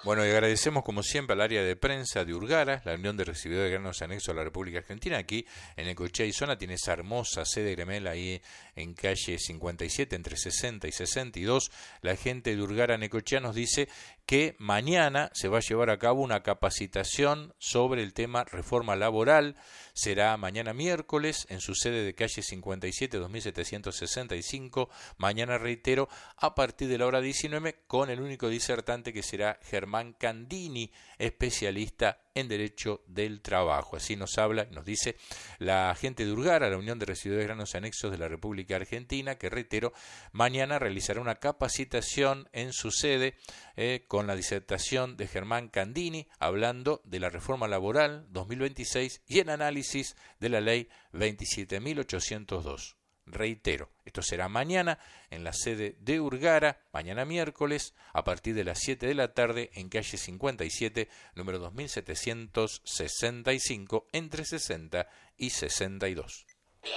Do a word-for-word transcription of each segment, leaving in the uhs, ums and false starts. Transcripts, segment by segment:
Bueno, y agradecemos como siempre al área de prensa de Urgara, la Unión de Recibidores de Granos Anexos a la República Argentina. Aquí en Necochea y zona tiene esa hermosa sede gremial ahí en calle cincuenta y siete, entre sesenta y sesenta y dos. La gente de Urgara Necochea nos dice que mañana se va a llevar a cabo una capacitación sobre el tema reforma laboral. Será mañana miércoles en su sede de calle cincuenta y siete, dos mil setecientos sesenta y cinco. Mañana, reitero, a partir de la hora diecinueve, con el único disertante que será Germán Candini, especialista en Derecho del Trabajo. Así nos habla, nos dice la gente de Urgara, la Unión de Recibidores de Granos Anexos de la República Argentina, que, reitero, mañana realizará una capacitación en su sede eh, con la disertación de Germán Candini, hablando de la reforma laboral dos mil veintiséis y en análisis de la ley veintisiete mil ochocientos dos. Reitero, esto será mañana en la sede de Urgara, mañana miércoles, a partir de las siete de la tarde, en calle cincuenta y siete, número dos mil setecientos sesenta y cinco, entre sesenta y sesenta y dos.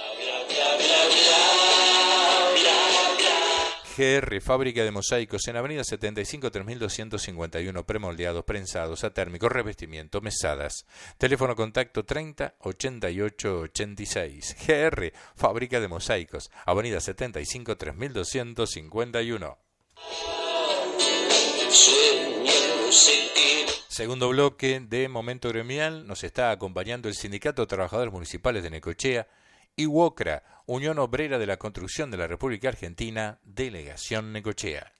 G R, fábrica de mosaicos en avenida setenta y cinco, tres mil doscientos cincuenta y uno, premoldeados, prensados, atérmicos, revestimiento, mesadas. Teléfono contacto treinta, ochenta y ocho, ochenta y seis. G R, fábrica de mosaicos, avenida setenta y cinco, tres mil doscientos cincuenta y uno. Segundo bloque de Momento Gremial, nos está acompañando el Sindicato de Trabajadores Municipales de Necochea y UOCRA, Unión Obrera de la Construcción de la República Argentina, Delegación Necochea.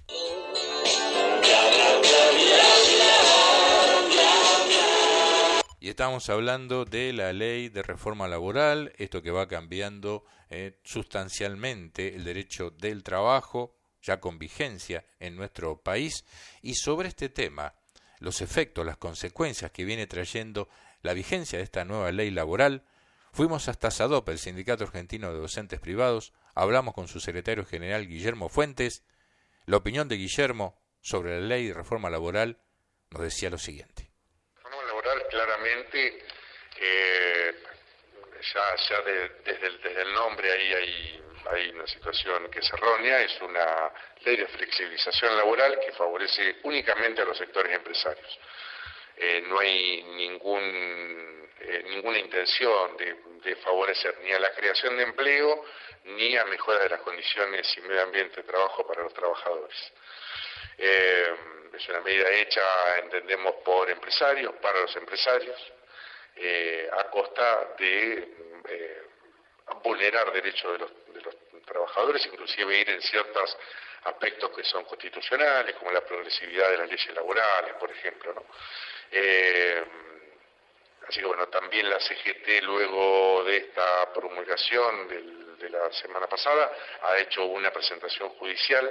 Y estamos hablando de la ley de reforma laboral, esto que va cambiando eh, sustancialmente el derecho del trabajo, ya con vigencia en nuestro país, y sobre este tema, los efectos, las consecuencias que viene trayendo la vigencia de esta nueva ley laboral. Fuimos hasta SADOP, el Sindicato Argentino de Docentes Privados, hablamos con su secretario general Guillermo Fuentes. La opinión de Guillermo sobre la ley de reforma laboral nos decía lo siguiente. La reforma laboral claramente, eh, ya, ya de, desde, el, desde el nombre ahí hay, hay una situación que es errónea, es una ley de flexibilización laboral que favorece únicamente a los sectores empresarios. Eh, no hay ningún... Eh, ninguna intención de, de favorecer ni a la creación de empleo ni a mejora de las condiciones y medio ambiente de trabajo para los trabajadores. Eh, es una medida hecha, entendemos, por empresarios, para los empresarios, eh, a costa de eh, vulnerar derechos de los, de los trabajadores, inclusive ir en ciertos aspectos que son constitucionales, como la progresividad de las leyes laborales, por ejemplo, ¿no? Eh, Así que bueno, también la C G T, luego de esta promulgación del, de la semana pasada, ha hecho una presentación judicial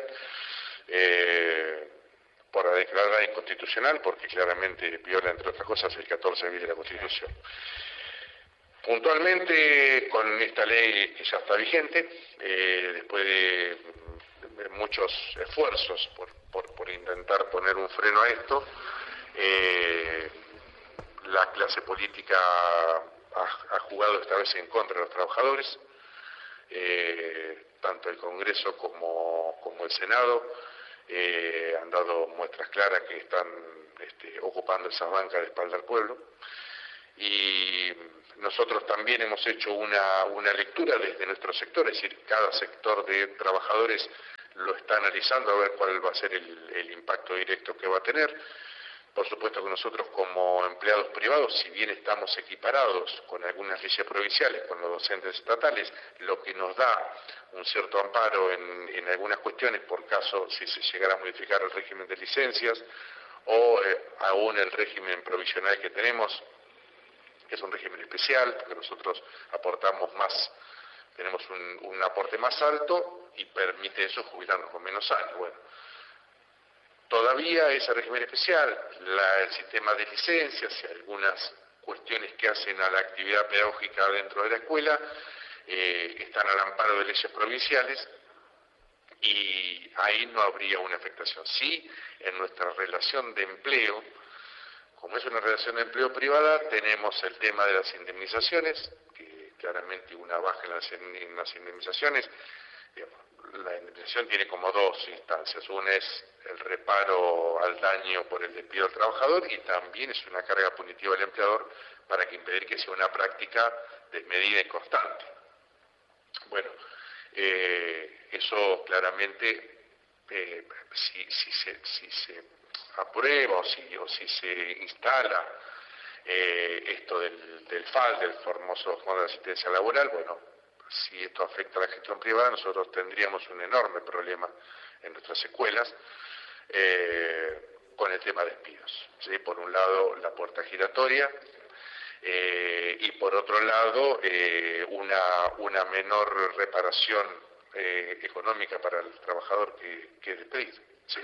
eh, para declararla inconstitucional, porque claramente viola, entre otras cosas, el catorce bis de la Constitución. Puntualmente, con esta ley que ya está vigente, eh, después de, de muchos esfuerzos por, por, por intentar poner un freno a esto, eh, la clase política ha, ha jugado esta vez en contra de los trabajadores, eh, tanto el Congreso como, como el Senado eh, han dado muestras claras que están este, ocupando esas bancas de espalda al pueblo, y nosotros también hemos hecho una, una lectura desde nuestro sector, es decir, cada sector de trabajadores lo está analizando a ver cuál va a ser el, el impacto directo que va a tener. Por supuesto que nosotros como empleados privados, si bien estamos equiparados con algunas leyes provinciales, con los docentes estatales, lo que nos da un cierto amparo en, en algunas cuestiones, por caso si se llegara a modificar el régimen de licencias o eh, aún el régimen provisional que tenemos, que es un régimen especial, porque nosotros aportamos más, tenemos un, un aporte más alto y permite eso jubilarnos con menos años. Bueno, todavía ese régimen especial, la, el sistema de licencias y algunas cuestiones que hacen a la actividad pedagógica dentro de la escuela eh, están al amparo de leyes provinciales y ahí no habría una afectación. Sí, en nuestra relación de empleo, como es una relación de empleo privada, tenemos el tema de las indemnizaciones, que claramente una baja en las, en las indemnizaciones, digamos, la indemnización tiene como dos instancias. Una es el reparo al daño por el despido del trabajador y también es una carga punitiva del empleador para que impedir que sea una práctica desmedida y constante. Bueno, eh, eso claramente, eh, si, si, se, si se aprueba o si, o si se instala eh, esto del, del F A L, del famoso Fondo de Asistencia Laboral, bueno, si esto afecta a la gestión privada, nosotros tendríamos un enorme problema en nuestras escuelas eh, con el tema de despidos, ¿sí? Por un lado, la puerta giratoria, eh, y por otro lado, eh, una, una menor reparación eh, económica para el trabajador que, que es despedido, ¿sí?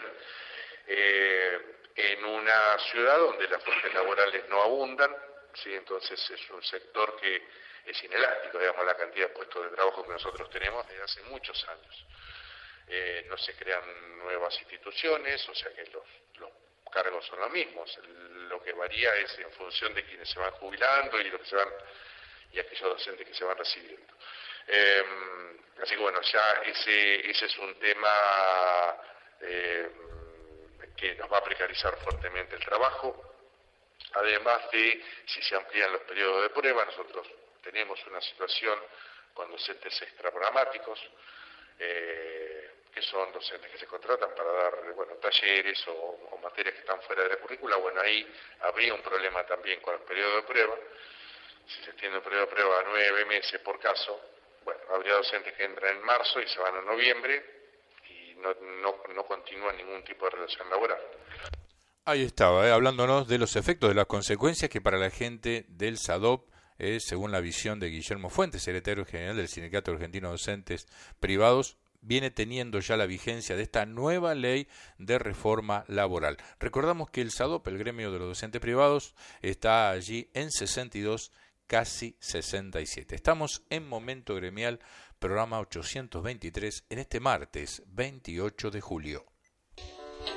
Eh, en una ciudad donde las fuentes laborales no abundan, ¿sí? Entonces es un sector que es inelástico, digamos, la cantidad de puestos de trabajo que nosotros tenemos desde hace muchos años. Eh, no se crean nuevas instituciones, o sea que los, los cargos son los mismos. Lo que varía es en función de quienes se van jubilando y los que se van y aquellos docentes que se van recibiendo. Eh, así que bueno, ya ese, ese es un tema eh, que nos va a precarizar fuertemente el trabajo. Además de, si se amplían los periodos de prueba, nosotros tenemos una situación con docentes extraprogramáticos, eh, que son docentes que se contratan para dar, bueno, talleres o, o materias que están fuera de la currícula. Bueno, ahí habría un problema también con el periodo de prueba. Si se extiende el periodo de prueba a nueve meses por caso, bueno, habría docentes que entran en marzo y se van en noviembre y no, no, no continúan ningún tipo de relación laboral. Ahí estaba, eh, hablándonos de los efectos, de las consecuencias que para la gente del SADOP, eh, según la visión de Guillermo Fuentes, secretario general del Sindicato Argentino de Docentes Privados, viene teniendo ya la vigencia de esta nueva ley de reforma laboral. Recordamos que el SADOP, el gremio de los docentes privados, está allí en sesenta y dos, casi sesenta y siete. Estamos en Momento Gremial, programa ochocientos veintitrés, en este martes veintiocho de julio.